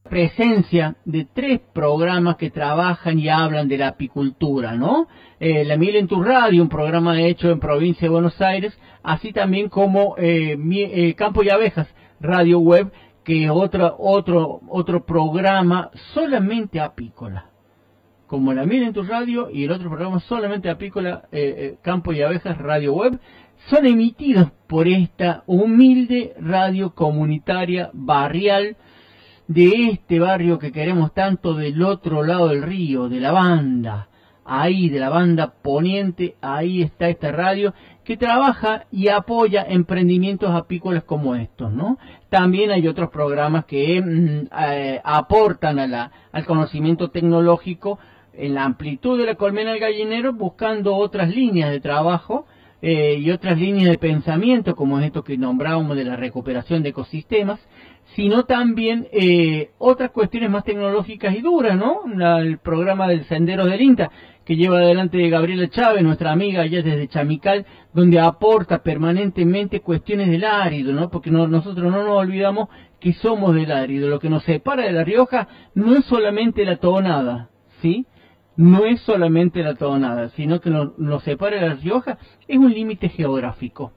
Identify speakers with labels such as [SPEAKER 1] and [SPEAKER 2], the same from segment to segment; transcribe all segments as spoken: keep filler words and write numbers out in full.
[SPEAKER 1] presencia de tres programas que trabajan y hablan de la apicultura, ¿no? Eh, La Miel en tu Radio, un programa hecho en provincia de Buenos Aires, así también como eh, mi, eh, Campo y Abejas, Radio Web, que es otro, otro, otro programa solamente apícola. Como La Miel en tu Radio y el otro programa solamente apícola, eh, eh, Campo y Abejas, Radio Web, son emitidos por esta humilde radio comunitaria barrial de este barrio que queremos tanto, del otro lado del río, de la banda, ahí de la banda poniente, ahí está esta radio que trabaja y apoya emprendimientos apícolas como estos, ¿no? También hay otros programas que mm, eh, aportan a la, al conocimiento tecnológico en la amplitud de la colmena del gallinero, buscando otras líneas de trabajo eh, y otras líneas de pensamiento, como es esto que nombrábamos de la recuperación de ecosistemas, sino también eh, otras cuestiones más tecnológicas y duras, ¿no? La, el programa del Sendero del INTA, que lleva adelante Gabriela Chávez, nuestra amiga allá desde Chamical, donde aporta permanentemente cuestiones del árido, ¿no? Porque no, nosotros no nos olvidamos que somos del árido. Lo que nos separa de La Rioja no es solamente la tonada, ¿sí? No es solamente la tonada, sino que nos, nos separa de La Rioja es un límite geográfico.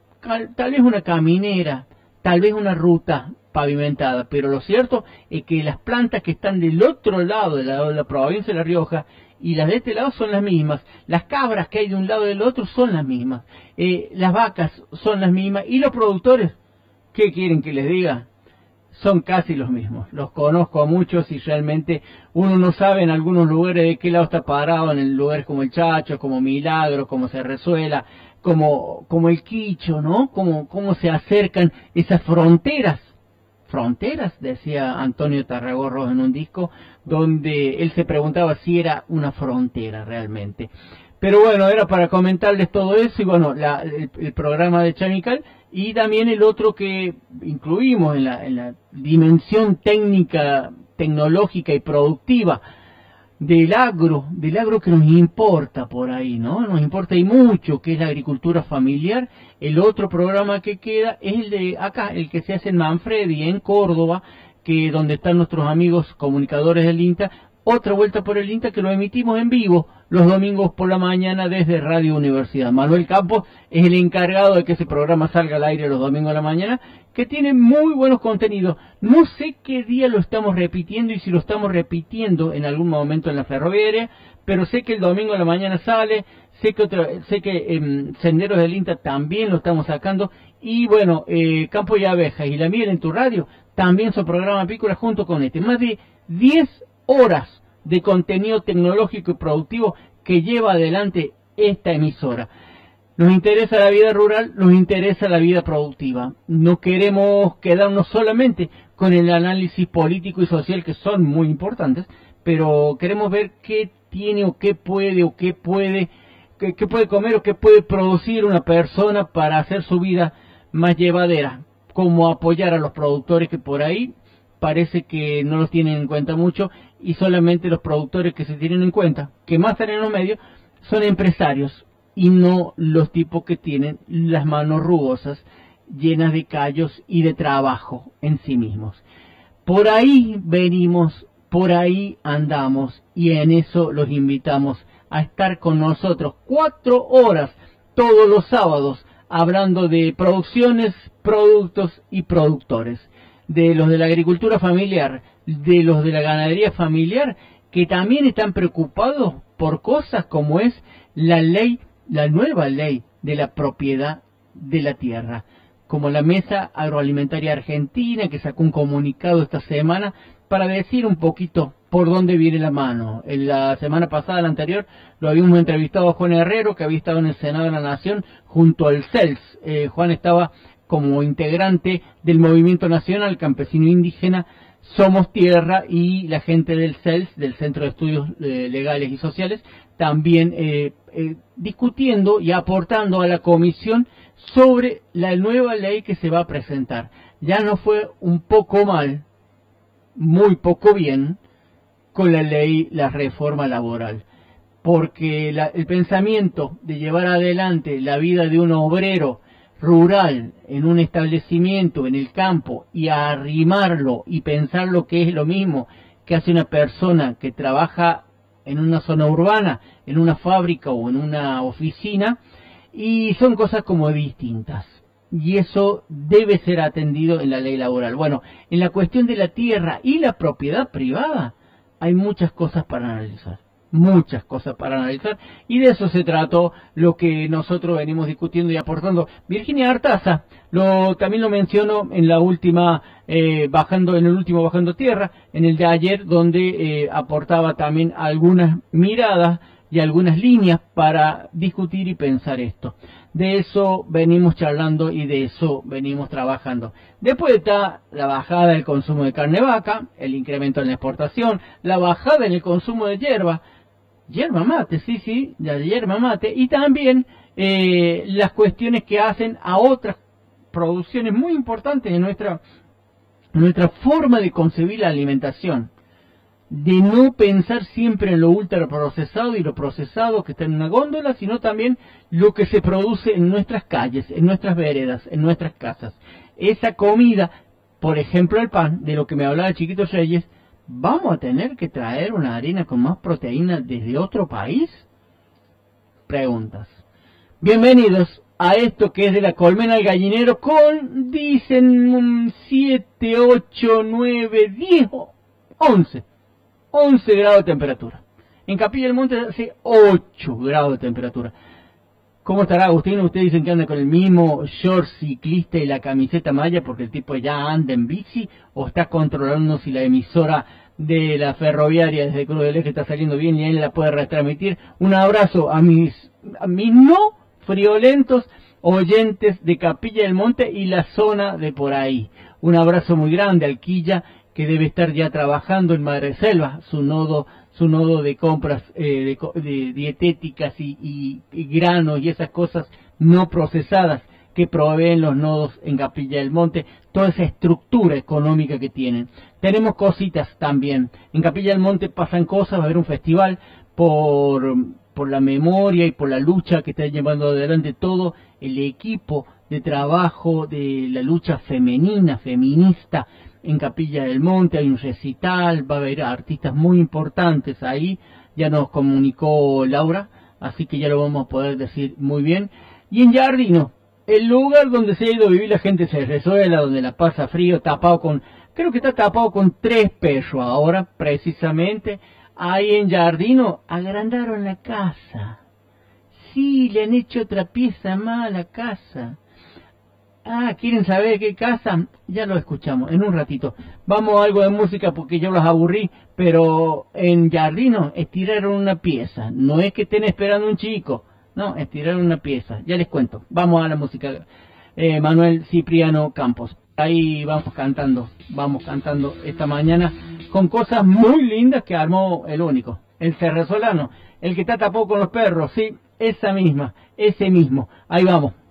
[SPEAKER 1] Tal vez una caminera, tal vez una ruta pavimentada, pero lo cierto es que las plantas que están del otro lado de la, de la provincia de La Rioja y las de este lado son las mismas, las cabras que hay de un lado y del otro son las mismas, eh, las vacas son las mismas, y los productores, ¿qué quieren que les diga? Son casi los mismos. Los conozco a muchos y realmente uno no sabe en algunos lugares de qué lado está parado, en lugares como el Chacho, como Milagro, como Cerrezuela, como, como el Quicho, ¿no? Cómo, cómo se acercan esas fronteras. Fronteras, decía Antonio Tarragorros en un disco, donde él se preguntaba si era una frontera realmente. Pero bueno, era para comentarles todo eso, y bueno, la, el, el programa de Chamical, y también el otro que incluimos en la, en la dimensión técnica, tecnológica y productiva del agro, del agro que nos importa por ahí, ¿no? Nos importa y mucho, que es la agricultura familiar. El otro programa que queda es el de acá, el que se hace en Manfredi, en Córdoba, que donde están nuestros amigos comunicadores del INTA. Otra vuelta por el INTA, que lo emitimos en vivo los domingos por la mañana desde Radio Universidad. Manuel Campos es el encargado de que ese programa salga al aire los domingos de la mañana, que tiene muy buenos contenidos. No sé qué día lo estamos repitiendo y si lo estamos repitiendo en algún momento en la ferroviaria, pero sé que el domingo de la mañana sale, sé que otro, sé que eh, Senderos del INTA también lo estamos sacando, y bueno, eh, Campo y Abejas y La Miel en tu Radio también son programas apícolas junto con este. Más de diez horas de contenido tecnológico y productivo que lleva adelante esta emisora. Nos interesa la vida rural, nos interesa la vida productiva. No queremos quedarnos solamente con el análisis político y social, que son muy importantes, pero queremos ver qué tiene o qué puede o qué puede, qué, qué puede comer o qué puede producir una persona para hacer su vida más llevadera. Cómo apoyar a los productores, que por ahí parece que no los tienen en cuenta mucho, y solamente los productores que se tienen en cuenta, que más están en los medios, son empresarios, y no los tipos que tienen las manos rugosas, llenas de callos y de trabajo en sí mismos. Por ahí venimos, por ahí andamos, y en eso los invitamos a estar con nosotros cuatro horas todos los sábados, hablando de producciones, productos y productores, de los de la agricultura familiar, de los de la ganadería familiar, que también están preocupados por cosas como es la ley, la nueva ley de la propiedad de la tierra, como la Mesa Agroalimentaria Argentina, que sacó un comunicado esta semana para decir un poquito por dónde viene la mano. En la semana pasada, la anterior, lo habíamos entrevistado a Juan Herrero, que había estado en el Senado de la Nación junto al C E L S. Eh, Juan estaba como integrante del Movimiento Nacional Campesino Indígena Somos Tierra, y la gente del C E L S, del Centro de Estudios eh, Legales y Sociales, también eh, eh, discutiendo y aportando a la comisión sobre la nueva ley que se va a presentar. Ya no fue un poco mal, muy poco bien, con la ley, la reforma laboral, porque la, el pensamiento de llevar adelante la vida de un obrero rural, en un establecimiento, en el campo, y arrimarlo y pensar lo que es lo mismo que hace una persona que trabaja en una zona urbana, en una fábrica o en una oficina, y son cosas como distintas. Y eso debe ser atendido en la ley laboral. Bueno, en la cuestión de la tierra y la propiedad privada, hay muchas cosas para analizar. Muchas cosas para analizar, y de eso se trató lo que nosotros venimos discutiendo y aportando. Virginia Artaza lo, también lo mencionó en la última, eh, bajando, en el último Bajando Tierra, en el de ayer, donde eh, aportaba también algunas miradas y algunas líneas para discutir y pensar esto. De eso venimos charlando y de eso venimos trabajando. Después está la bajada del consumo de carne vaca, el incremento en la exportación, la bajada en el consumo de hierba, Yerba mate, sí, sí, la yerba mate, y también eh, las cuestiones que hacen a otras producciones muy importantes en nuestra, nuestra forma de concebir la alimentación, de no pensar siempre en lo ultraprocesado y lo procesado que está en una góndola, sino también lo que se produce en nuestras calles, en nuestras veredas, en nuestras casas. Esa comida, por ejemplo el pan, de lo que me hablaba Chiquito Reyes, ¿vamos a tener que traer una harina con más proteína desde otro país? Preguntas. Bienvenidos a esto que es de la colmena al gallinero con, dicen, siete, ocho, nueve, diez, once. once grados de temperatura. En Capilla del Monte hace ocho grados de temperatura. ¿Cómo estará Agustín? Ustedes dicen que anda con el mismo short ciclista y la camiseta malla porque el tipo ya anda en bici, o está controlando si la emisora de la ferroviaria desde Cruz del Eje está saliendo bien y él la puede retransmitir. Un abrazo a mis, a mis no friolentos oyentes de Capilla del Monte y la zona de por ahí. Un abrazo muy grande al Quilla, que debe estar ya trabajando en Madreselva, su nodo su nodo de compras eh, de, de dietéticas y, y, y granos y esas cosas no procesadas que proveen los nodos en Capilla del Monte, toda esa estructura económica que tienen. Tenemos cositas también. En Capilla del Monte pasan cosas, va a haber un festival por, por la memoria y por la lucha que está llevando adelante todo el equipo de trabajo de la lucha femenina, feminista, en Capilla del Monte. Hay un recital, va a haber artistas muy importantes ahí, ya nos comunicó Laura, así que ya lo vamos a poder decir muy bien. Y en Jardino, el lugar donde se ha ido a vivir la gente se resuela, donde la pasa frío, tapado con, creo que está tapado con tres perros ahora, precisamente. Ahí en Jardino agrandaron la casa. Sí, le han hecho otra pieza más a la casa. Ah, ¿quieren saber qué casa? Ya lo escuchamos, en un ratito. Vamos a algo de música porque yo los aburrí, pero en Jardino estiraron una pieza. No es que estén esperando un chico, no, estiraron una pieza. Ya les cuento. Vamos a la música. Eh, Manuel Cipriano Campos. Ahí vamos cantando, vamos cantando esta mañana con cosas muy lindas que armó el único, el cerresolano, el que está tapado con los perros, sí, esa misma, ese mismo. Ahí vamos.